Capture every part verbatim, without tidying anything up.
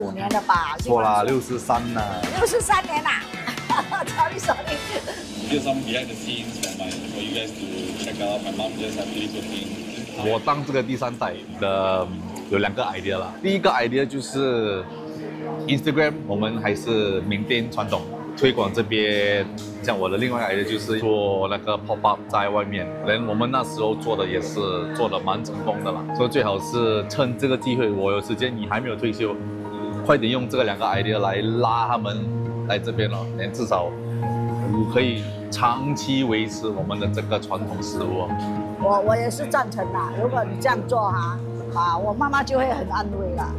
五年了吧？ 错啦，六十三呐。 六十三年啦！sorry sorry。 Just some behind the scenes for my for you guys to check out. My mom just actually cooking. 我当这个第三代的有两个 idea 啦。第一个 idea 就是 Instagram， 我们还是缅甸传统推广这边。像我的另外一个 idea 就是做那个 pop up 在外面，连我们那时候做的也是做的蛮成功的啦。所以最好是趁这个机会，我有时间，你还没有退休，快点用这个两个 idea 来拉他们来这边咯，连至少可以长期维持我们的这个传统食物。 我我也是赞成啦，如果你这样做哈，啊，我妈妈就会很安慰啦。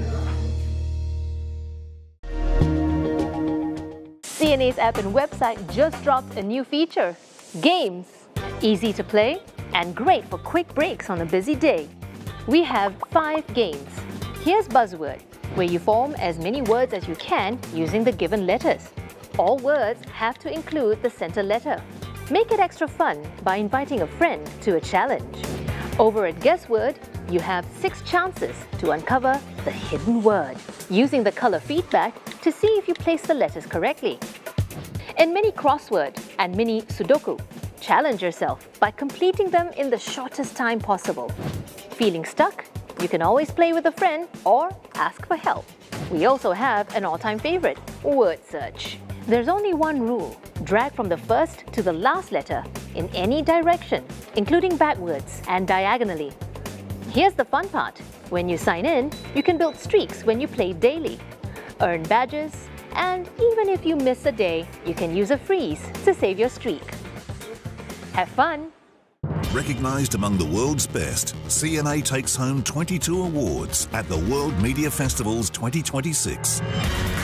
C N A's app and website just dropped a new feature, Games. Easy to play and great for quick breaks on a busy day. We have five games. Here's Buzzword, where you form as many words as you can using the given letters. All words have to include the center letter. Make it extra fun by inviting a friend to a challenge. Over at Guessword, you have six chances to uncover the hidden word, using the color feedback to see if you place the letters correctly. In Mini Crossword and Mini Sudoku, challenge yourself by completing them in the shortest time possible. Feeling stuck? You can always play with a friend or ask for help. We also have an all-time favorite, Word Search. There's only one rule. Drag from the first to the last letter in any direction, including backwards and diagonally. Here's the fun part. When you sign in, you can build streaks when you play daily, earn badges, and even if you miss a day, you can use a freeze to save your streak. Have fun! Recognized among the world's best, C N A takes home twenty-two awards at the World Media Festivals twenty twenty-six.